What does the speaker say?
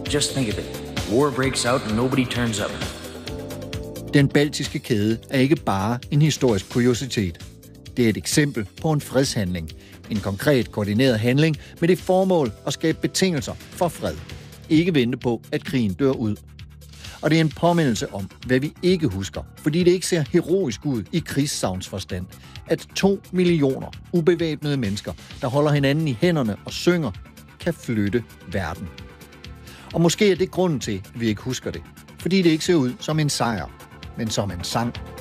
Just think of it. War breaks out and nobody turns up. Den baltiske kæde er ikke bare en historisk kuriositet. Det er et eksempel på en fredshandling. En konkret koordineret handling med det formål at skabe betingelser for fred. Ikke vente på, at krigen dør ud. Og det er en påmindelse om, hvad vi ikke husker, fordi det ikke ser heroisk ud i krigssavnsforstand, at 2 millioner ubevæbnede mennesker, der holder hinanden i hænderne og synger, kan flytte verden. Og måske er det grunden til, at vi ikke husker det, fordi det ikke ser ud som en sejr, men som en sang.